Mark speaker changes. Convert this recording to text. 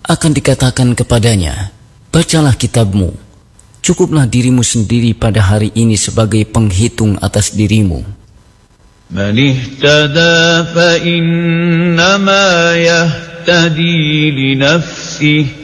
Speaker 1: Akan dikatakan kepadanya, bacalah kitabmu. Cukuplah dirimu sendiri pada hari ini sebagai penghitung atas dirimu.
Speaker 2: Man ihtada fa innama yahtadi li nafsihi